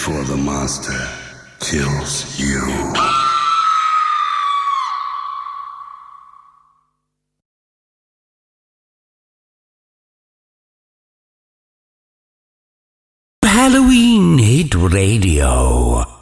before the monster kills you. Halloween Hit Radio.